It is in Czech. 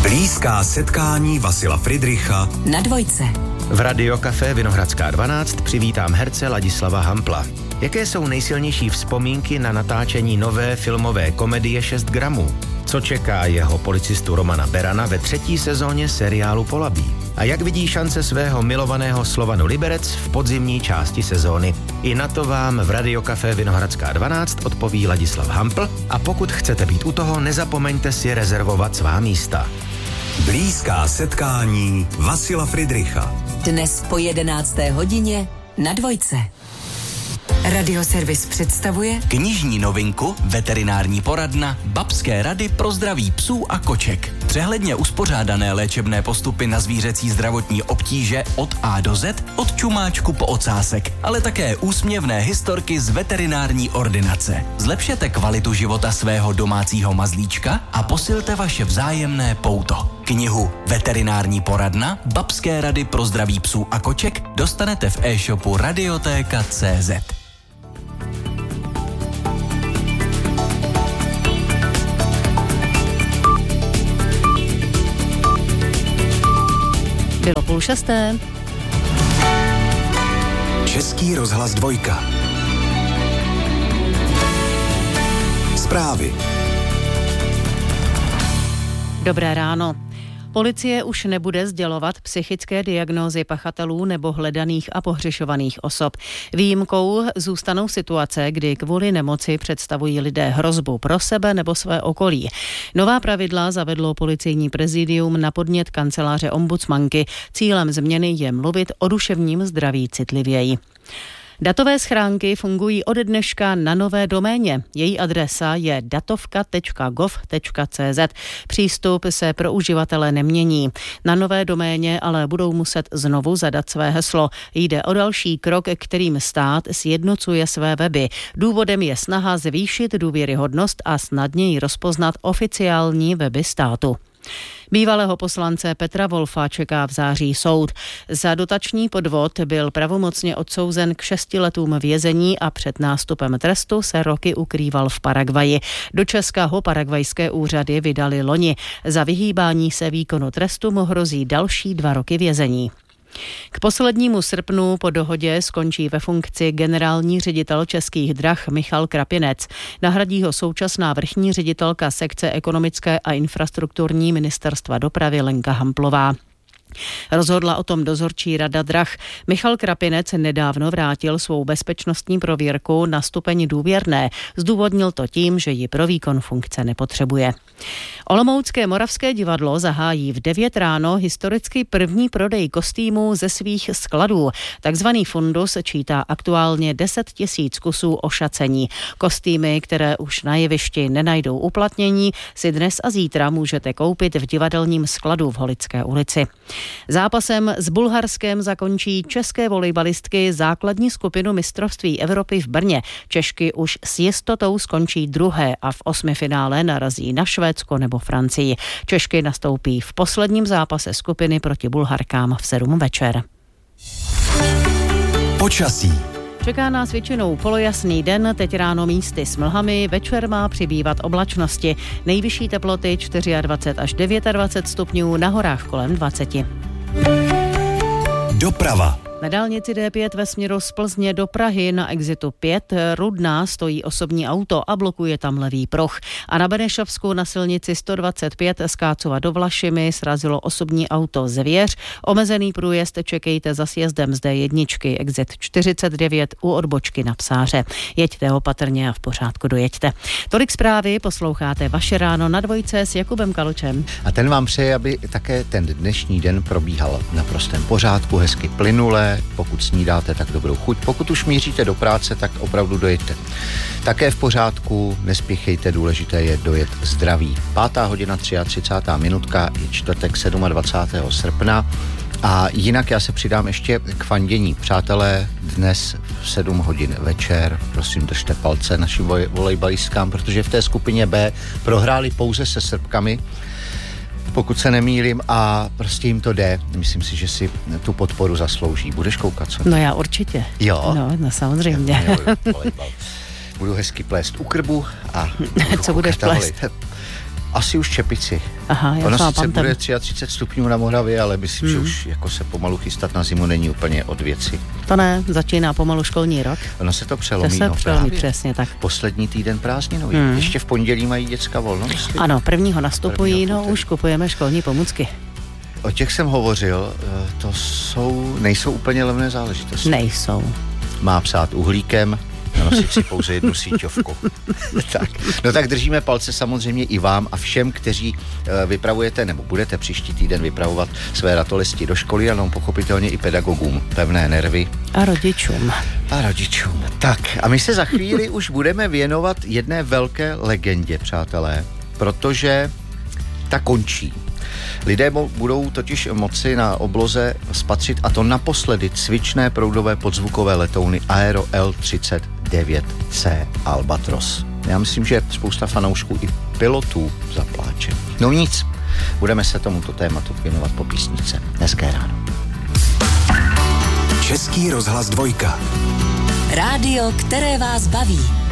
Blízká setkání Vasila Fridricha na Dvojce. V Radio Café Vinohradská 12 přivítám herce Ladislava Hampla. Jaké jsou nejsilnější vzpomínky na natáčení nové filmové komedie 6 gramů? Co čeká jeho policistu Romana Berana ve 3. sezóně seriálu Polabí? A jak vidí šance svého milovaného Slovanu Liberec v podzimní části sezóny? I na to vám v Radio Café Vinohradská 12 odpoví Ladislav Hampl a pokud chcete být u toho, nezapomeňte si rezervovat svá místa. Blízká setkání Vasila Fridricha. Dnes po 11. hodině na Dvojce. Radioservis představuje knižní novinku, veterinární poradna, babské rady pro zdraví psů a koček. Přehledně uspořádané léčebné postupy na zvířecí zdravotní obtíže od A do Z, od čumáčku po ocásek, ale také úsměvné historky z veterinární ordinace. Zlepšete kvalitu života svého domácího mazlíčka a posilte vaše vzájemné pouto. Knihu Veterinární poradna, babské rady pro zdraví psů a koček dostanete v e-shopu Radiotéka.cz. Bylo 5:30. Český rozhlas 2. Zprávy. Dobré ráno. Policie už nebude sdělovat psychické diagnózy pachatelů nebo hledaných a pohřešovaných osob. Výjimkou zůstanou situace, kdy kvůli nemoci představují lidé hrozbu pro sebe nebo své okolí. Nová pravidla zavedlo policejní prezidium na podnět kanceláře ombudsmanky. Cílem změny je mluvit o duševním zdraví citlivěji. Datové schránky fungují ode dneška na nové doméně. Její adresa je datovka.gov.cz. Přístup se pro uživatele nemění. Na nové doméně ale budou muset znovu zadat své heslo. Jde o další krok, kterým stát sjednocuje své weby. Důvodem je snaha zvýšit důvěryhodnost a snadněji rozpoznat oficiální weby státu. Bývalého poslance Petra Wolfa čeká v září soud. Za dotační podvod byl pravomocně odsouzen k 6 letům vězení a před nástupem trestu se roky ukrýval v Paraguayi. Do Česka ho paraguajské úřady vydali loni. Za vyhýbání se výkonu trestu mu hrozí další 2 roky vězení. K poslednímu srpnu po dohodě skončí ve funkci generální ředitel Českých drah Michal Krapinec. Nahradí ho současná vrchní ředitelka sekce ekonomické a infrastrukturní ministerstva dopravy Lenka Hamplová. Rozhodla o tom dozorčí rada drah. Michal Krapinec nedávno vrátil svou bezpečnostní prověrku na stupeň důvěrné. Zdůvodnil to tím, že ji pro výkon funkce nepotřebuje. Olomoucké Moravské divadlo zahájí v 9 ráno historicky první prodej kostýmů ze svých skladů. Takzvaný fundus čítá aktuálně 10 000 kusů ošacení. Kostýmy, které už na jevišti nenajdou uplatnění, si dnes a zítra můžete koupit v divadelním skladu v Holické ulici. Zápasem s Bulharskem zakončí české volejbalistky základní skupinu mistrovství Evropy v Brně. Češky už s jistotou skončí druhé a v 8. finále narazí na Švédsko nebo Francii. Češky nastoupí v posledním zápase skupiny proti Bulharkám v 7 večer. Počasí. Čeká nás většinou polojasný den, teď ráno místy s mlhami, večer má přibývat oblačnosti. Nejvyšší teploty 24 až 29 stupňů, na horách kolem 20. Doprava. Na dálnici D5 ve směru z Plzně do Prahy na exitu 5 Rudná stojí osobní auto a blokuje tam levý pruh. A na Benešovsku na silnici 125 z Kácova do Vlašimi srazilo osobní auto Zvěř. Omezený průjezd čekejte za sjezdem z D1, exit 49 u odbočky na Psáře. Jeďte opatrně a v pořádku dojeďte. Tolik zprávy, posloucháte Vaše ráno na Dvojce s Jakubem Kaločem. A ten vám přeje, aby také ten dnešní den probíhal v naprostém pořádku, hezky plynule. Pokud snídáte, tak dobrou chuť. Pokud už míříte do práce, tak opravdu dojeďte. Také v pořádku, nespěchejte, důležité je dojet zdraví. 5:33 minutka, je čtvrtek 27. srpna. A jinak já se přidám ještě k fandění. Přátelé, dnes v 7 hodin večer, prosím, držte palce našim volejbalistkám, protože v té skupině B prohráli pouze se Srbkami, pokud se nemýlím, a prostě jim to jde. Myslím si, že si tu podporu zaslouží. Budeš koukat, co? No já určitě. Jo? No samozřejmě. Budu hezky plést u krbu a co budeš plést? Asi už Čepici. Aha, já ono sice bude 33 stupňů na Moravě, ale myslím, že už jako se pomalu chystat na zimu není úplně od věci. To ne, začíná pomalu školní rok. Ono se to přelomí. Přesně tak. Poslední týden prázdninový. Ještě v pondělí mají děcka volno, myslím. Ano, prvního nastupují, už kupujeme školní pomůcky. O těch jsem hovořil, nejsou úplně levné záležitosti. Nejsou. Má psát uhlíkem, nosit si pouze jednu síťovku. tak držíme palce samozřejmě i vám a všem, kteří vypravujete nebo budete příští týden vypravovat své ratolesti do školy, ale pochopitelně i pedagogům. Pevné nervy. A rodičům. Tak a my se za chvíli už budeme věnovat jedné velké legendě, přátelé, protože ta končí. Lidé budou totiž moci na obloze spatřit, a to naposledy, cvičné proudové podzvukové letouny Aero L-39C Albatros. Já myslím, že spousta fanoušků i pilotů zapláče. No nic, budeme se tomuto tématu věnovat po písničce. Hezké ráno. Český rozhlas 2. Rádio, které vás baví.